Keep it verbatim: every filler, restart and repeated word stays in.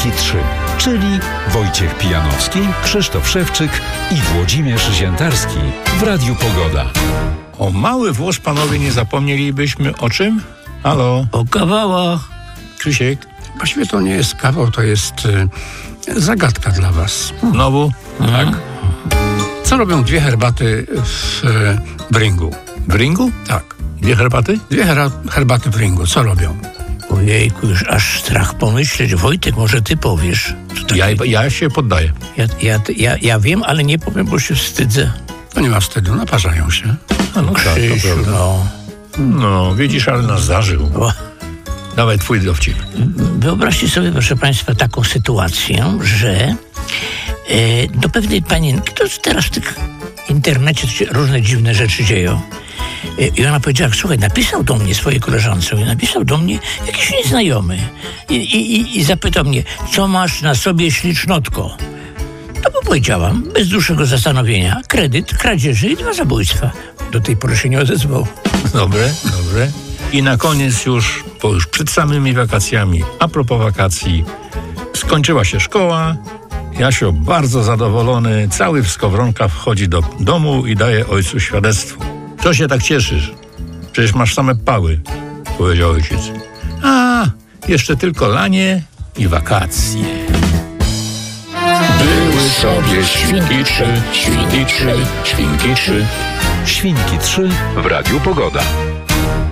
Świnki trzy, czyli Wojciech Pijanowski, Krzysztof Szewczyk i Włodzimierz Ziętarski w Radiu Pogoda. O mały włos, panowie, nie zapomnielibyśmy o czym? Halo? O kawałach. Krzysiek? Właściwie to nie jest kawał, to jest y, zagadka dla was. Znowu? Tak. Co robią dwie herbaty w y, Bringu? W ringu? Tak. Dwie herbaty? Dwie her- herbaty w Bringu. Co robią? Ojejku, już aż strach pomyśleć. Wojtek, może ty powiesz? To Ja, takie- ja się poddaję. ja, ja, ja, ja wiem, ale nie powiem, bo się wstydzę. To nie ma wstydu, naparzają się. A no tak, to Krzysiu, prawda. no. No, widzisz, ale nas zażył. O, Dawaj twój dowcip. Wyobraźcie sobie, proszę państwa, taką sytuację, że e, do pewnej panienki, to teraz w tych internecie się różne dziwne rzeczy dzieją. E, I ona powiedziała, słuchaj, napisał do mnie swojej koleżance, i napisał do mnie jakiś nieznajomy i, i, i, i zapytał mnie, co masz na sobie, ślicznotko? No bo powiedziałam, bez dłuższego zastanowienia, kredyt, kradzieży i dwa zabójstwa. Do tej pory się nie odezwał. Dobre, dobre. I na koniec już, bo już przed samymi wakacjami, a propos wakacji, skończyła się szkoła. Jasio, bardzo zadowolony, cały w skowronkach wchodzi do domu i daje ojcu świadectwo. Co się tak cieszysz? Przecież masz same pały, powiedział ojciec. A, jeszcze tylko lanie i wakacje. Były sobie świnki trzy, świnki trzy, świnki trzy. Świnki trzy w Radiu Pogoda.